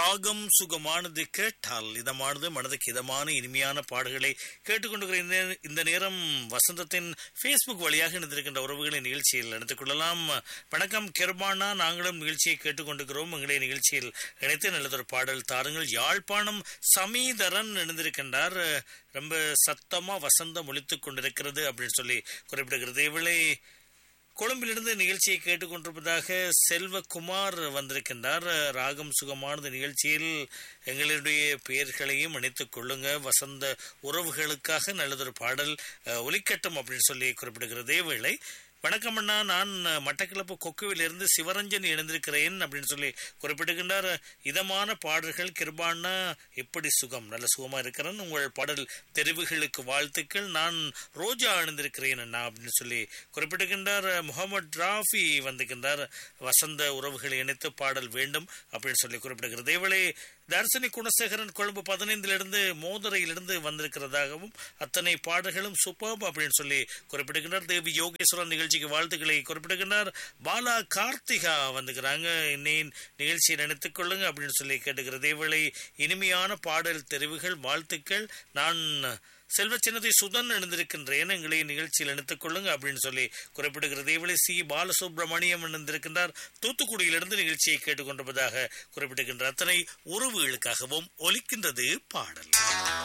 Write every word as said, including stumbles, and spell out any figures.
ராகம் சுகமானது கேட்டால் இதமானது மனதுக்கு இதமான இனிமையான பாடல்களை கேட்டுக்கொண்டிருக்கிற இந்த- இந்த நேரம் வசந்தத்தின் ஃபேஸ்புக் வழியாக இணைந்திருக்கின்ற உறவுகளை நிகழ்ச்சியில் எடுத்துக் கொள்ளலாம். வணக்கம் கெர்பானா, நாங்களும் நிகழ்ச்சியை கேட்டுக்கொண்டிருக்கிறோம். எங்களுடைய நிகழ்ச்சியில் இணைத்து நல்லதொரு பாடல் தாருங்கள். யாழ்ப்பாணம் சமீதரன் இணைந்திருக்கின்றார். ரொம்ப சத்தமா வசந்தம் ஒலித்துக் கொண்டிருக்கிறது அப்படின்னு சொல்லி குறிப்பிடுகிறது. இவளை கொழும்பிலிருந்து நிகழ்ச்சியை கேட்டுக்கொண்டிருப்பதாக செல்வகுமார் வந்திருக்கின்றார். ராகம் சுகமானது நிகழ்ச்சியில் எங்களுடைய பெயர்களையும் இணைத்துக் கொள்ளுங்க, வசந்த உறவுகளுக்காக நல்லதொரு பாடல் அஹ், ஒலிக்கட்டும் அப்படின்னு சொல்லி குறிப்பிடுகிறது. வேளை வணக்கம் அண்ணா, நான் மட்டக்களப்பு கொக்குவிலிருந்து சிவரஞ்சன் இணைந்திருக்கிறேன் அப்படின்னு சொல்லி குறிப்பிட்டுகின்றார். இதமான பாடல்கள் கிருபானா, எப்படி சுகம், நல்ல சுகமா இருக்கிறேன். உங்கள் பாடல் தெரிவுகளுக்கு வாழ்த்துக்கள். நான் ரோஜா இணைந்திருக்கிறேன் அண்ணா அப்படின்னு சொல்லி குறிப்பிட்டுகின்றார். முகமது ராஃபி வந்திருக்கின்றார். வசந்த உறவுகளை இணைத்து பாடல் வேண்டும் அப்படின்னு சொல்லி குறிப்பிடுகிறது. இவளை தர்சனி குணசேகரன் கொழும்பு பதினைந்திலிருந்து மோதரையிலிருந்து வந்திருக்கிறதாகவும் அத்தனை பாடல்களும் சூப்பர் அப்படின்னு சொல்லி குறிப்பிடுகின்றார். தேவி யோகேஸ்வரன் நிகழ்ச்சிக்கு வாழ்த்துக்களை குறிப்பிடுகின்றார். பாலா கார்த்திகா வந்துக்கிறாங்க. இன்னையின் நிகழ்ச்சியை நினைத்துக் கொள்ளுங்க அப்படின்னு சொல்லி கேட்டுக்கிறது. இவளை இனிமையான பாடல் தெரிவுகள் வாழ்த்துக்கள். நான் செல்வ சின்னதை சுதன் இணைந்திருக்கின்றேன், எங்களை நிகழ்ச்சியில் இணைத்துக் கொள்ளுங்க அப்படின்னு சொல்லி குறிப்பிடுகிறது. இவளை சி பாலசுப்ரமணியம் இணைந்திருக்கின்றார். தூத்துக்குடியிலிருந்து நிகழ்ச்சியை கேட்டுக்கொண்டிருப்பதாக குறிப்பிடுகின்ற அத்தனை உறவுகளுக்காகவும் ஒலிக்கின்றது பாடல்.